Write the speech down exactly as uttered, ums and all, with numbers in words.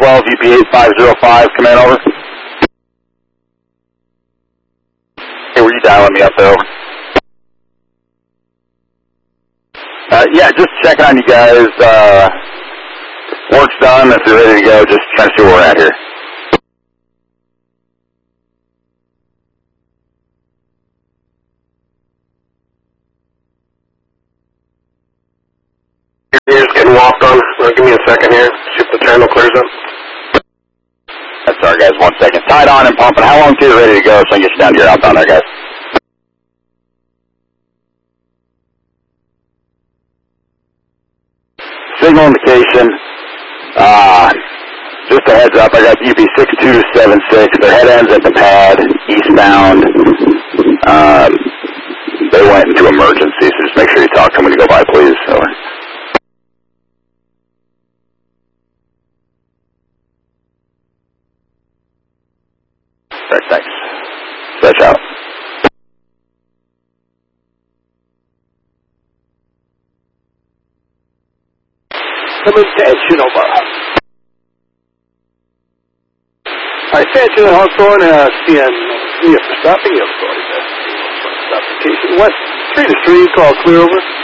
twelve, U P eight five zero five, command over. Hey, were you dialing me up there? Uh, yeah, just checking on you guys. Uh, work's done. If you're ready to go, just trying to see where we're at here. You're just getting walked on. Uh, give me a second here. See if the channel clears up. That's all right, guys. One second. Tied on and pumping. How long till you're ready to go so I can get you down to your outbound there, guys? Signal indication. Uh, just a heads up, I got U P six two seven six. Their head ends at the pad, eastbound. Um, they went into emergency, so just make sure you talk to them when you go by, please. Over. All right, thanks. Stretch out. Coming to Edgenova. I sent you the Hawthorne, uh, C N, for stopping you, authority. Stop location. West, three to three, call clear over.